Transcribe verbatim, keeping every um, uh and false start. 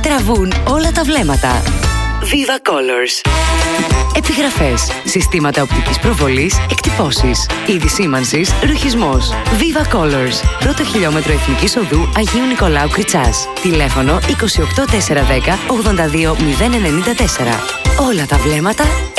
Τραβούν όλα τα βλέμματα. Viva Colors. Επιγραφές, συστήματα οπτικής προβολής, εκτυπώσεις, είδη σήμανσης, ρουχισμός. Viva Colors. Πρώτο χιλιόμετρο Εθνικής Οδού Αγίου Νικολάου Κριτσάς. Τηλέφωνο είκοσι οκτώ τετρακόσια δέκα ογδόντα δύο μηδέν ενενήντα τέσσερα. Όλα τα βλέμματα